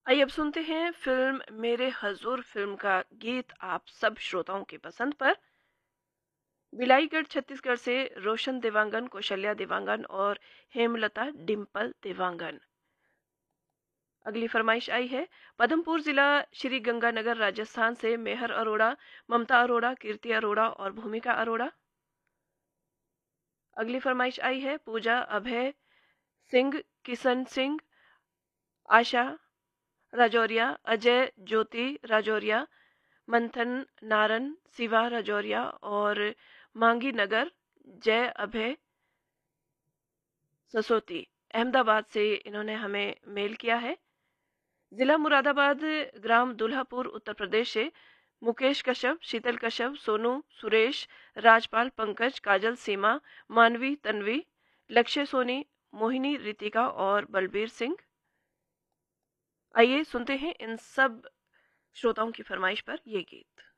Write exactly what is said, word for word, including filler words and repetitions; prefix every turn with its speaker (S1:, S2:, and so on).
S1: आइए अब सुनते हैं फिल्म मेरे हजूर फिल्म का गीत आप सब श्रोताओं की पसंद पर। बिलाईगढ़ छत्तीसगढ़ से रोशन देवांगन, कौशल्या देवांगन और हेमलता डिम्पल देवांगन। अगली फरमाइश आई है पदमपुर जिला श्री गंगानगर राजस्थान से मेहर अरोड़ा, ममता अरोड़ा, कीर्ति अरोड़ा और भूमिका अरोड़ा। अगली फरमाइश आई है पूजा अभय सिंह, किशन सिंह, आशा राजौरिया, अजय ज्योति राजौरिया, मंथन नारन, शिवा राजौरिया और मांगी नगर जय अभय ससोती। अहमदाबाद से इन्होंने हमें मेल किया है। जिला मुरादाबाद, ग्राम दुल्हापुर, उत्तर प्रदेश से मुकेश कश्यप, शीतल कश्यप, सोनू, सुरेश, राजपाल, पंकज, काजल, सीमा, मानवी, तन्वी, लक्ष्य सोनी, मोहिनी, रितिका और बलबीर सिंह। आइए सुनते हैं इन सब श्रोताओं की फरमाइश पर ये गीत।